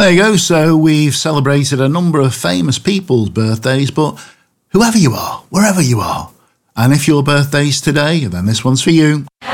There you go. So we've celebrated a number of famous people's birthdays, but whoever you are, wherever you are, and if your birthday's today, then this one's for you.